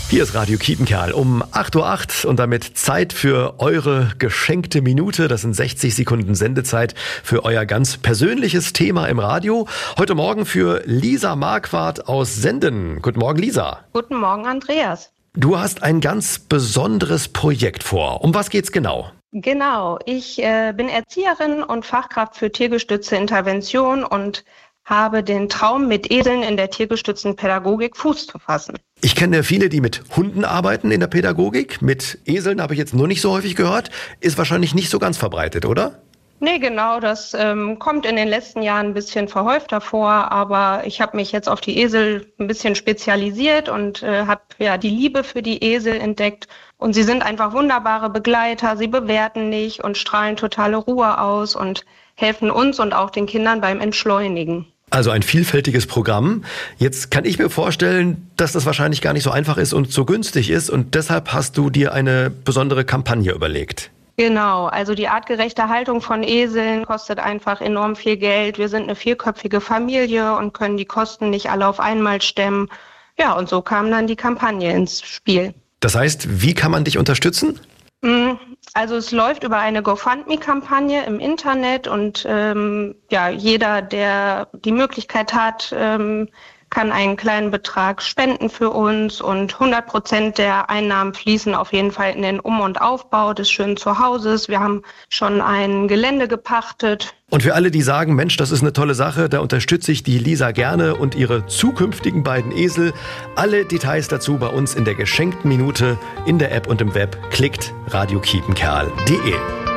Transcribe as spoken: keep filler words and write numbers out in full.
Hier ist Radio Kiepenkerl um acht Uhr acht und damit Zeit für eure geschenkte Minute. Das sind sechzig Sekunden Sendezeit für euer ganz persönliches Thema im Radio. Heute Morgen für Lisa Marquardt aus Senden. Guten Morgen, Lisa. Guten Morgen, Andreas. Du hast ein ganz besonderes Projekt vor. Um was geht's genau? Genau, ich äh, bin Erzieherin und Fachkraft für tiergestützte Intervention und habe den Traum, mit Eseln in der tiergestützten Pädagogik Fuß zu fassen. Ich kenne viele, die mit Hunden arbeiten in der Pädagogik. Mit Eseln habe ich jetzt nur nicht so häufig gehört. Ist wahrscheinlich nicht so ganz verbreitet, oder? Nee, genau, das ähm, kommt in den letzten Jahren ein bisschen verhäufter vor, aber ich habe mich jetzt auf die Esel ein bisschen spezialisiert und äh, habe ja die Liebe für die Esel entdeckt. Und sie sind einfach wunderbare Begleiter, sie bewerten nicht und strahlen totale Ruhe aus und helfen uns und auch den Kindern beim Entschleunigen. Also ein vielfältiges Programm. Jetzt kann ich mir vorstellen, dass das wahrscheinlich gar nicht so einfach ist und so günstig ist und deshalb hast du dir eine besondere Kampagne überlegt. Genau, also die artgerechte Haltung von Eseln kostet einfach enorm viel Geld. Wir sind eine vierköpfige Familie und können die Kosten nicht alle auf einmal stemmen. Ja, und so kam dann die Kampagne ins Spiel. Das heißt, wie kann man dich unterstützen? Also es läuft über eine GoFundMe-Kampagne im Internet und ähm, ja, jeder, der die Möglichkeit hat, ähm, kann einen kleinen Betrag spenden für uns und hundert Prozent der Einnahmen fließen auf jeden Fall in den Um- und Aufbau des schönen Zuhauses. Wir haben schon ein Gelände gepachtet. Und für alle, die sagen, Mensch, das ist eine tolle Sache, da unterstütze ich die Lisa gerne und ihre zukünftigen beiden Esel. Alle Details dazu bei uns in der geschenkten Minute in der App und im Web. Klickt radio kiepenkerl punkt de.